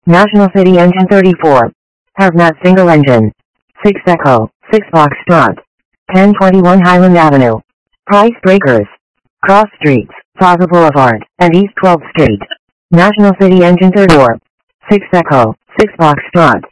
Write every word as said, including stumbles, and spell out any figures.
National City Engine thirty-four. HARVnet single engine. six Echo, six box Strut. ten twenty-one Highland Avenue. Price breakers. Cross Streets, Plaza Boulevard, and East twelfth Street. National City Engine thirty-four. six Echo, six box Strut.